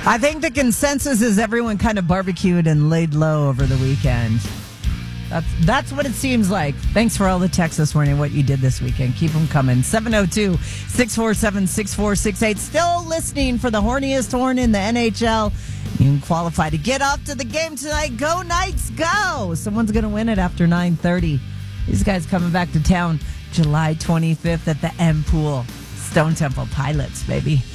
I think the consensus is everyone kind of barbecued and laid low over the weekend. That's what it seems like. Thanks for all the texts this morning, what you did this weekend. Keep them coming. 702-647-6468. Still listening for the horniest horn in the NHL. You can qualify to get off to the game tonight. Go Knights, go! Someone's going to win it after 9:30. These guys coming back to town July 25th at the M Pool. Stone Temple Pilots, baby.